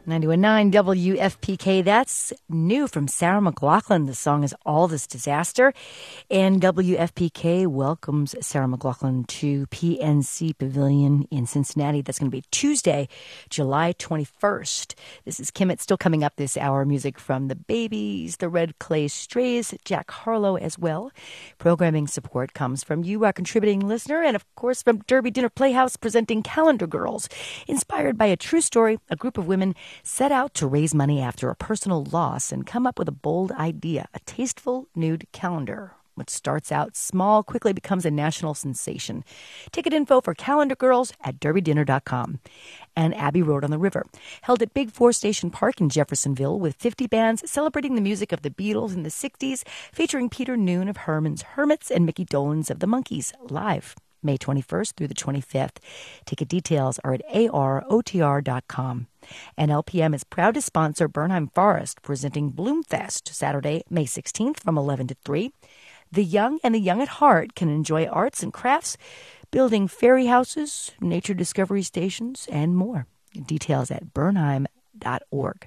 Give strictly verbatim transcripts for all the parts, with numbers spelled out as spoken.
ninety-one point nine W F P K. That's new from Sarah McLachlan. The song is All This Disaster. And W F P K welcomes Sarah McLachlan to P N C Pavilion in Cincinnati. That's going to be Tuesday, July twenty-first. This is Kim. It's still coming up this hour. Music from the Babies, the Red Clay Strays, Jack Harlow as well. Programming support comes from you, our contributing listener, and of course from Derby Dinner Playhouse presenting Calendar Girls. Inspired by a true story, a group of women set out to raise money after a personal loss and come up with a bold idea, a tasteful nude calendar. What starts out small quickly becomes a national sensation. Ticket info for Calendar Girls at derby dinner dot com. And Abbey Road on the River, held at Big Four Station Park in Jeffersonville with fifty bands celebrating the music of the Beatles in the sixties, featuring Peter Noone of Herman's Hermits and Mickey Dolenz of the Monkees live. May twenty-first through the twenty-fifth. Ticket details are at A R O T R dot com. And L P M is proud to sponsor Bernheim Forest, presenting Bloomfest Saturday, May sixteenth from eleven to three. The young and the young at heart can enjoy arts and crafts, building fairy houses, nature discovery stations, and more. Details at bernheim dot org.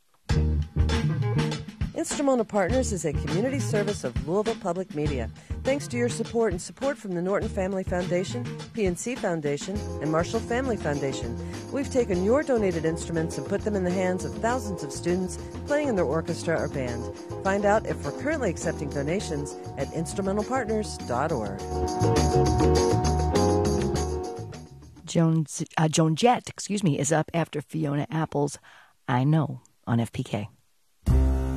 Instrumental Partners is a community service of Louisville Public Media. Thanks to your support and support from the Norton Family Foundation, P N C Foundation, and Marshall Family Foundation, we've taken your donated instruments and put them in the hands of thousands of students playing in their orchestra or band. Find out if we're currently accepting donations at instrumental partners dot org. Joan, uh, Joan Jett, excuse me, is up after Fiona Apple's I Know on F P K.